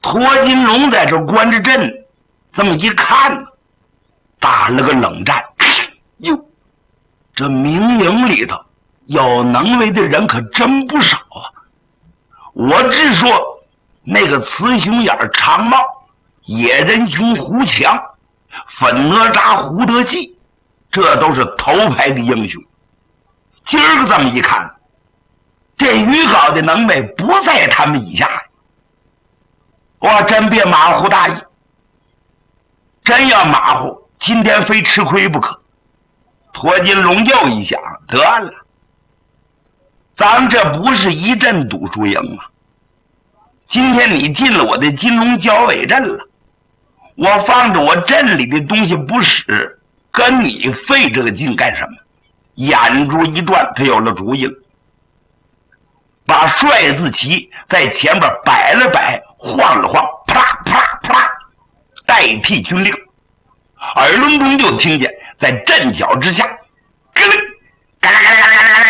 托金龙在这关着阵，这么一看，打了个冷战。哟，这明营里头有能为的人可真不少啊！我只说那个雌雄眼长帽、野人熊胡强、粉哪吒胡德记，这都是头牌的英雄。今儿个这么一看，这于皋的能耐不在他们以下，我真别马虎大意。真要马虎，今天非吃亏不可。托金龙又一想，得了，咱这不是一阵赌输赢吗？今天你进了我的金龙交尾阵了，我放着我阵里的东西不使，跟你费这个劲干什么？眼珠一转，他有了主意了，把帅字旗在前边摆了摆，晃了晃，啪啦啪啦啪啦，代替军令。耳聋中就听见在阵脚之下，咯楞嘎啦嘎啦嘎啦嘎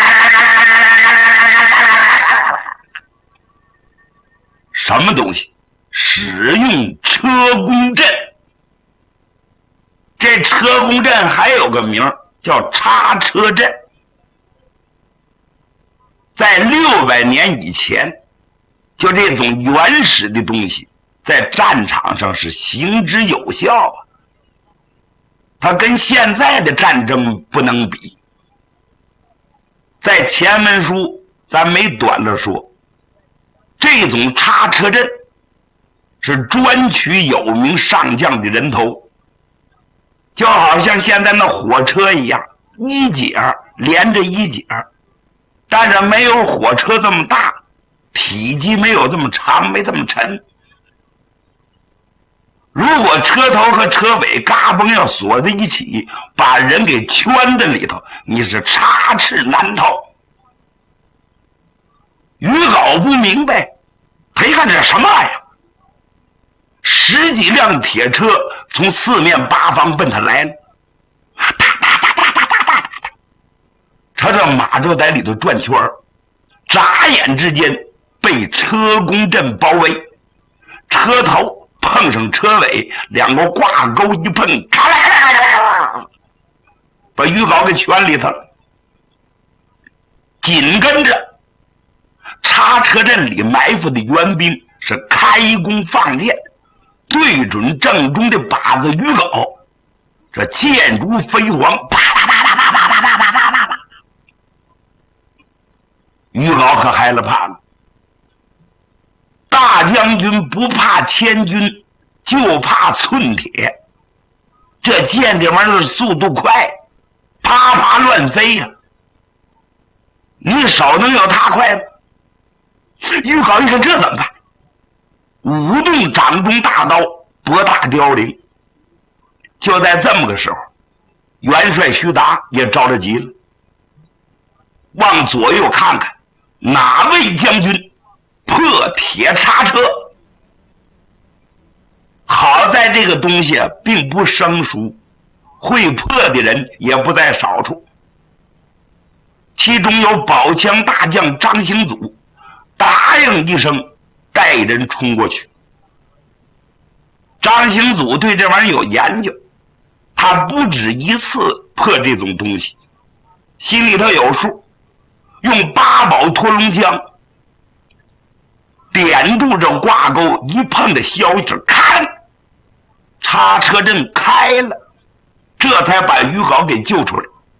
啦，什么东西？使用车弓阵。这车弓阵还有个名叫叉车阵。在600年以前，就这种原始的东西在战场上是行之有效啊。它跟现在的战争不能比。在前文书咱没短了说，这种叉车阵是专取有名上将的人头，就好像现在那火车一样，一节连着一节，但是没有火车这么大，体积没有这么长，没这么沉。如果车头和车尾嘎嘣要锁在一起，把人给圈在里头，你是插翅难逃。于皋不明白，他一看这什么玩意儿，10几辆铁车从4面8方奔他来了，他这马就在里头转圈，眨眼之间被车弓阵包围，车头碰上车尾，两个挂钩一碰，咔啦咔啦咔啦，把于皋给圈里头了。紧跟着叉车阵里埋伏的援兵是开弓放箭，对准正中的靶子于皋，这箭如飞蝗，啪啪啪啪啪啪啪啪啪啪啪啪，于皋可害了怕了。大将军不怕千军，就怕寸铁。这箭这玩意儿速度快，啪啪乱飞呀，你手能有他快吗？于皋一看这怎么办？舞动掌中大刀，拨打凋零。就在这么个时候，元帅徐达也着了急了，往左右看看，哪位将军破铁叉车？好在这个东西并不生疏，会破的人也不在少数。其中有宝枪大将张兴祖，答应一声，带人冲过去。张兴祖对这玩意儿有研究，他不止一次破这种东西，心里头有数，用8宝脱龙枪点住这挂钩，一碰的消息，看叉车阵开了，这才把于皋给救出来。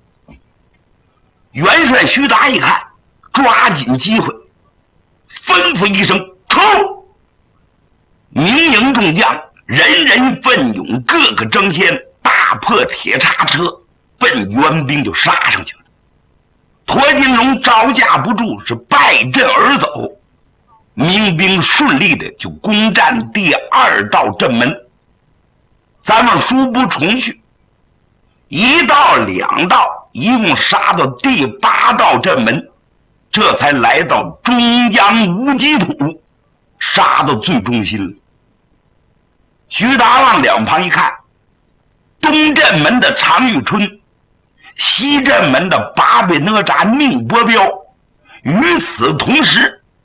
元帅徐达一看，抓紧机会，吩咐一声冲！民营众将人人奋勇，个个争先，大破铁叉车，奔援兵就杀上去了。驼金龙招架不住，是败阵而走。民兵顺利的就攻占第2道阵门。咱们书不重叙，1道2道，一共杀到第8道阵门，这才来到中央无极土，杀到最中心了。徐达往两旁一看，东阵门的常遇春，西阵门的八位哪吒宁伯彪，与此同时